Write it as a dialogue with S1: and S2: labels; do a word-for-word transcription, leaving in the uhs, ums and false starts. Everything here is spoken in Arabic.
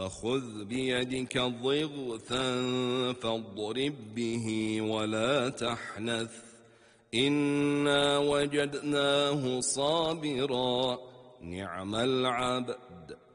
S1: خذ بيدك ضغثا فاضرب به ولا تحنث إنا وجدناه صابرا نعم العبد